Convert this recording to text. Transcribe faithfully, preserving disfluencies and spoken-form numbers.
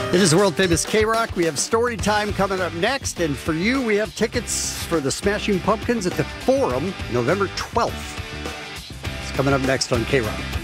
It is world famous K-Rock. We have story time coming up next. And for you, we have tickets for the Smashing Pumpkins at the Forum, November twelfth. It's coming up next on K-Rock.